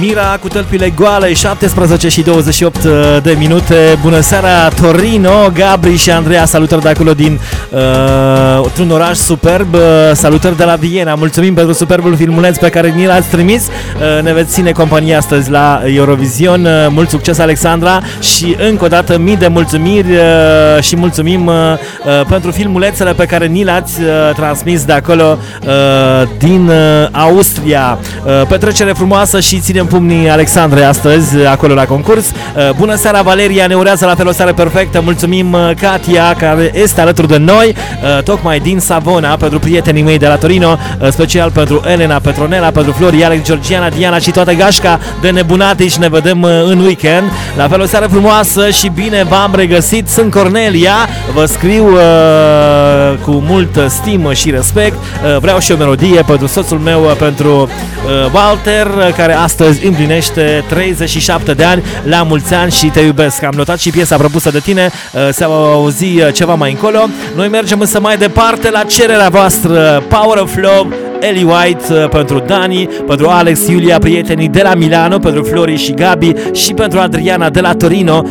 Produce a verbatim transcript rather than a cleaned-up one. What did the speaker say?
Mira cu tălpile goale, șaptesprezece și douăzeci și opt de minute. Bună seara Torino, Gabri și Andreea, salutări de acolo din uh, un oraș superb, uh, salutări de la Viena. Mulțumim pentru superbul filmuleț pe care ni l-ați trimis. uh, Ne veți ține companie astăzi la Eurovision. uh, Mult succes, Alexandra, și încă o dată mii de mulțumiri uh, și mulțumim uh, uh, pentru filmulețele pe care ni le-ați uh, transmis de acolo uh, din uh, Austria. uh, Petrecere frumoasă și ținem pumnii Alexandre astăzi acolo la concurs. Bună seara Valeria, ne urează la fel o seară perfectă. Mulțumim Katia, care este alături de noi tocmai din Savona, pentru prietenii mei de la Torino, special pentru Elena, Petronela, pentru Flori, Alex, Georgiana, Diana și toată gașca de nebunati și ne vedem în weekend. La fel o seară frumoasă și bine v-am regăsit. Sunt Cornelia, vă scriu uh, cu multă stimă și respect. Uh, vreau și o melodie pentru soțul meu, pentru uh, Walter, care astăzi împlinește treizeci și șapte de ani. La mulți ani și te iubesc. Am notat și piesa propusă de tine, se va auzi ceva mai încolo. Noi mergem însă mai departe la cererea voastră. Power of Love, Ellie White, pentru Dani, pentru Alex, Iulia, prietenii de la Milano, pentru Flori și Gabi și pentru Adriana de la Torino.